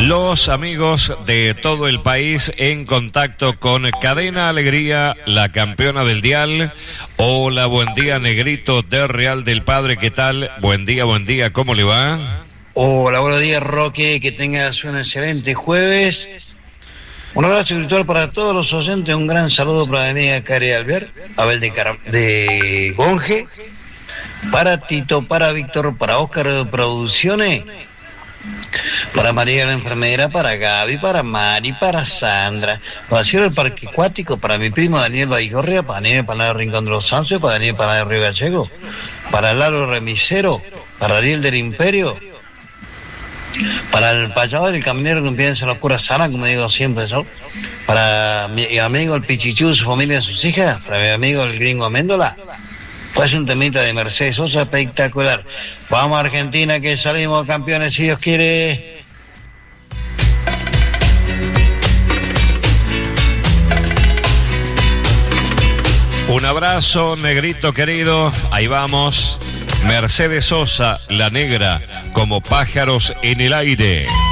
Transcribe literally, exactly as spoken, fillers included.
Los amigos de todo el país en contacto con Cadena Alegría, la campeona del dial. Hola, buen día, Negrito de Real del Padre, ¿qué tal? Buen día, buen día, ¿cómo le va? Hola, buenos días, Roque, que tengas un excelente jueves. Un abrazo virtual para todos los oyentes, un gran saludo para mi amiga Cari Albert, Abel de, Car- de Gonge, para Tito, para Víctor, para Óscar de Producciones, para María la Enfermera, para Gaby, para Mari, para Sandra, para Ciro el Parque Acuático, para mi primo Daniel Badijorrea, para Daniel Panada de Rincón de los Sánchez, para Daniel Panada de Río Gallego, para Lalo Remisero, para Ariel del Imperio, para el payador, el caminero que empieza la cura sana, como digo siempre yo, para mi amigo el Pichichú, su familia, sus hijas, para mi amigo el gringo Améndola. Pues un temita de Mercedes Sosa espectacular. Vamos a Argentina, que salimos campeones si Dios quiere. Un abrazo, Negrito querido, ahí vamos. Mercedes Sosa, la negra, como pájaros en el aire.